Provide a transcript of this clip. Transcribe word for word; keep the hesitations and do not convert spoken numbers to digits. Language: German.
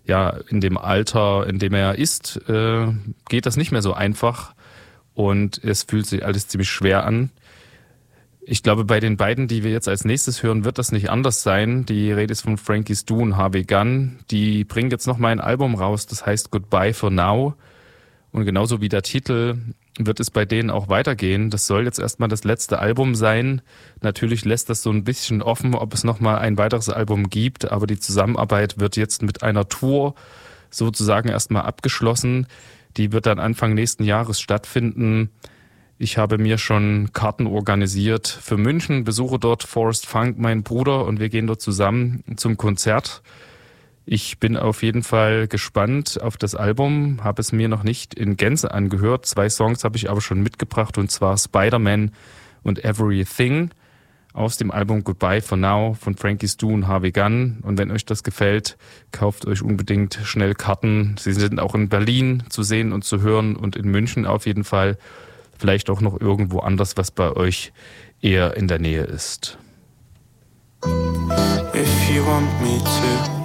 ja, in dem Alter, in dem er ist, äh, geht das nicht mehr so einfach und es fühlt sich alles ziemlich schwer an. Ich glaube, bei den beiden, die wir jetzt als nächstes hören, wird das nicht anders sein. Die Rede ist von Frankie Stu und Harvey Gunn. Die bringen jetzt nochmal ein Album raus, das heißt Goodbye for Now. Und genauso wie der Titel wird es bei denen auch weitergehen. Das soll jetzt erstmal das letzte Album sein. Natürlich lässt das so ein bisschen offen, ob es nochmal ein weiteres Album gibt. Aber die Zusammenarbeit wird jetzt mit einer Tour sozusagen erstmal abgeschlossen. Die wird dann Anfang nächsten Jahres stattfinden. Ich habe mir schon Karten organisiert für München, besuche dort Forrest Funk, mein Bruder, und wir gehen dort zusammen zum Konzert. Ich bin auf jeden Fall gespannt auf das Album, habe es mir noch nicht in Gänze angehört. Zwei Songs habe ich aber schon mitgebracht, und zwar Spider-Man und Everything aus dem Album Goodbye for Now von Frankie Stu und Harvey Gunn. Und wenn euch das gefällt, kauft euch unbedingt schnell Karten. Sie sind auch in Berlin zu sehen und zu hören und in München auf jeden Fall. Vielleicht auch noch irgendwo anders, was bei euch eher in der Nähe ist. If you want me to